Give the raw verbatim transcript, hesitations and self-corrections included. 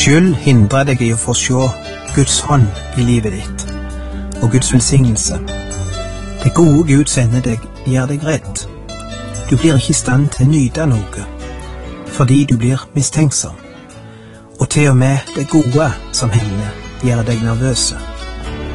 Skyld hindrer deg i å få se Guds hånd i livet ditt, og Guds velsignelse. Det gode Gud sender deg, gjør deg redd. Du blir ikke i stand til å nyte noe, fordi du blir mistenksom. Og til og med det gode som hender, gjør deg nervøse.